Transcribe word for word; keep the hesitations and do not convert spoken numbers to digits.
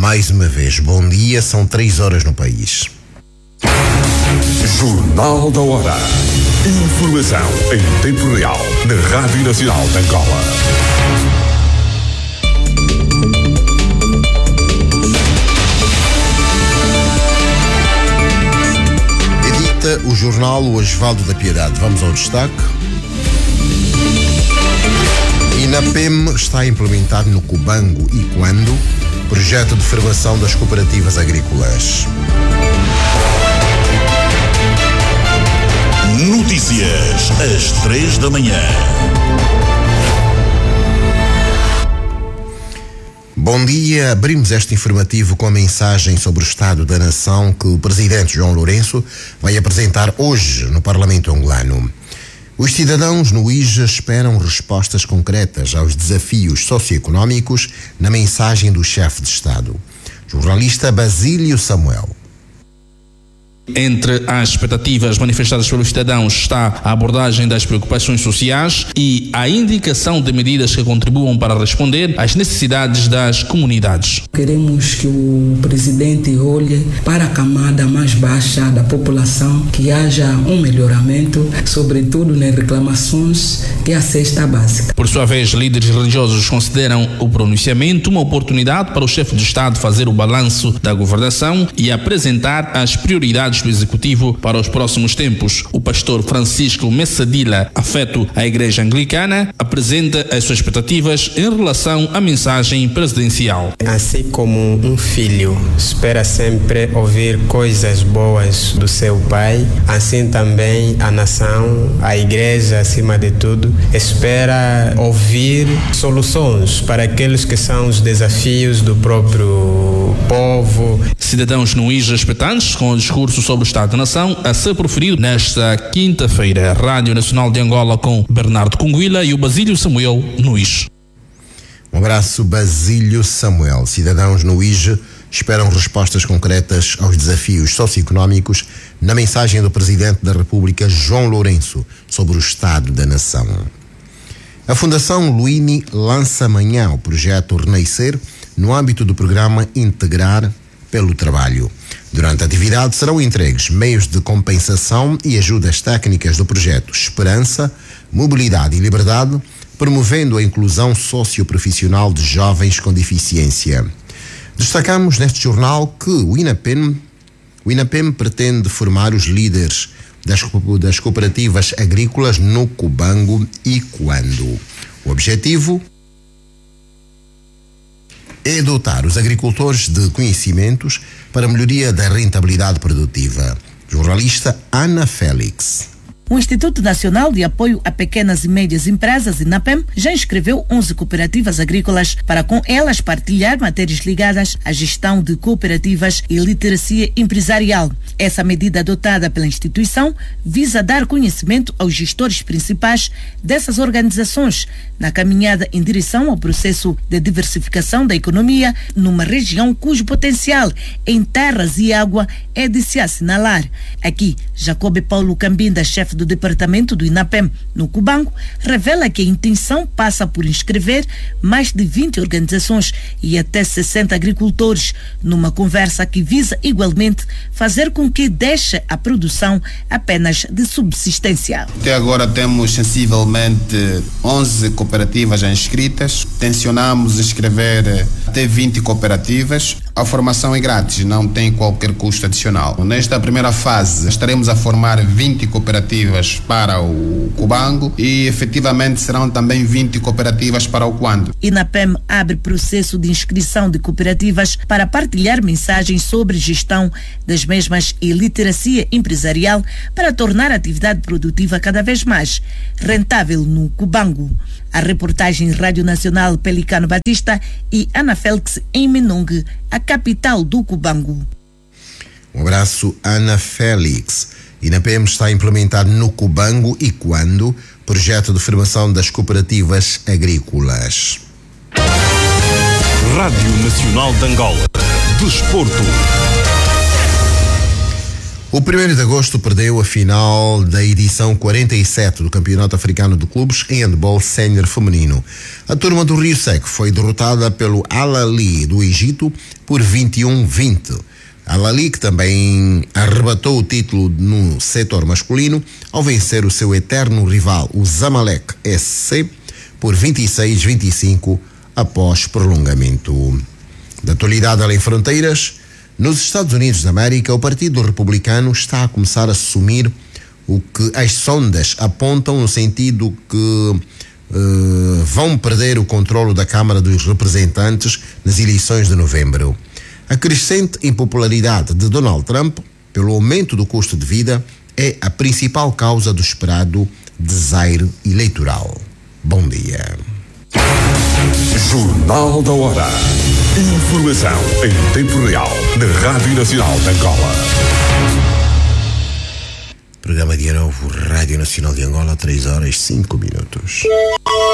Mais uma vez, bom dia, são três horas no país. Jornal da Hora. Informação em tempo real na Rádio Nacional de Angola. Edita o jornal O Osvaldo da Piedade. Vamos ao destaque. INAPEM está implementado no Cubango e Quando, projeto de formação das cooperativas agrícolas. Notícias às três da manhã. Bom dia, abrimos este informativo com a mensagem sobre o estado da nação que o presidente João Lourenço vai apresentar hoje no Parlamento angolano. Os cidadãos no I J A esperam respostas concretas aos desafios socioeconómicos na mensagem do chefe de Estado. Jornalista Basílio Samuel. Entre as expectativas manifestadas pelos cidadãos está a abordagem das preocupações sociais e a indicação de medidas que contribuam para responder às necessidades das comunidades. Queremos que o presidente olhe para a camada mais baixa da população, que haja um melhoramento, sobretudo nas reclamações e a cesta básica. Por sua vez, líderes religiosos consideram o pronunciamento uma oportunidade para o chefe de Estado fazer o balanço da governação e apresentar as prioridades do Executivo para os próximos tempos. O pastor Francisco Messadila, afeto à Igreja Anglicana, apresenta as suas expectativas em relação à mensagem presidencial. Assim como um filho espera sempre ouvir coisas boas do seu pai, assim também a nação, a Igreja acima de tudo, espera ouvir soluções para aqueles que são os desafios do próprio povo. Cidadãos no I J A expectantes com o discurso sobre o Estado da Nação a ser proferido nesta quinta-feira. Rádio Nacional de Angola com Bernardo Conguila e o Basílio Samuel no I J A. Um abraço, Basílio Samuel. Cidadãos no I J A esperam respostas concretas aos desafios socioeconómicos na mensagem do Presidente da República, João Lourenço, sobre o Estado da Nação. A Fundação Luini lança amanhã o projeto Renascer no âmbito do programa Integrar pelo Trabalho. Durante a atividade serão entregues meios de compensação e ajudas técnicas do projeto Esperança, Mobilidade e Liberdade, promovendo a inclusão socioprofissional de jovens com deficiência. Destacamos neste jornal que o INAPEM, o INAPEM pretende formar os líderes das, das cooperativas agrícolas no Cubango e Quando. O objetivo é dotar os agricultores de conhecimentos para a melhoria da rentabilidade produtiva. Jornalista Ana Félix. O Instituto Nacional de Apoio a Pequenas e Médias Empresas, INAPEM, já inscreveu onze cooperativas agrícolas para com elas partilhar matérias ligadas à gestão de cooperativas e literacia empresarial. Essa medida adotada pela instituição visa dar conhecimento aos gestores principais dessas organizações na caminhada em direção ao processo de diversificação da economia numa região cujo potencial em terras e água é de se assinalar. Aqui, Jacob Paulo Cambinda, chefe do departamento do INAPEM no Cubango, revela que a intenção passa por inscrever mais de vinte organizações e até sessenta agricultores numa conversa que visa igualmente fazer com que deixe a produção apenas de subsistência. Até agora temos sensivelmente onze cooperativas já inscritas. Tencionamos inscrever até vinte cooperativas. A formação é grátis, não tem qualquer custo adicional. Nesta primeira fase estaremos a formar vinte cooperativas para o Cubango e efetivamente serão também vinte cooperativas para o Quando. INAPEM abre processo de inscrição de cooperativas para partilhar mensagens sobre gestão das mesmas e literacia empresarial para tornar a atividade produtiva cada vez mais rentável no Cubango. A reportagem Rádio Nacional Pelicano Batista e Ana Félix em Menongue, a capital do Cubango. Um abraço, Ana Félix. INAPEM está implementado no Cubango e Quando, projeto de formação das cooperativas agrícolas. Rádio Nacional de Angola. Desporto. O primeiro de agosto perdeu a final da edição quarenta e sete do Campeonato Africano de Clubes em handball sénior feminino. A turma do Rio Seco foi derrotada pelo Al-Ahly do Egito por vinte e um a vinte. Al-Ahly, que também arrebatou o título no setor masculino ao vencer o seu eterno rival, o Zamalek S C, por vinte e seis a vinte e cinco após prolongamento. Da atualidade além fronteiras, nos Estados Unidos da América, o Partido Republicano está a começar a assumir o que as sondas apontam no sentido que uh, vão perder o controlo da Câmara dos Representantes nas eleições de novembro. A crescente impopularidade de Donald Trump, pelo aumento do custo de vida, é a principal causa do esperado desaire eleitoral. Bom dia. Jornal da Hora. Informação em tempo real na Rádio Nacional de Angola. Programa dia novo, Rádio Nacional de Angola, três horas e cinco minutos.